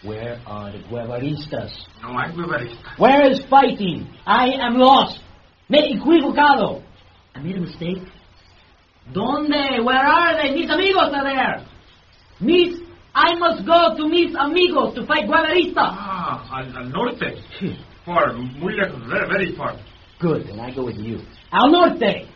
Where are the Guevaristas? No hay guevaristas. Where is fighting? I am lost. Me he equivocado. I made a mistake. ¿Dónde? Where are they? Mis amigos are there. I must go to mis amigos to fight Guevaristas. Al norte. Far, muy lejos, very, very far. Good, then I go with you. Al norte.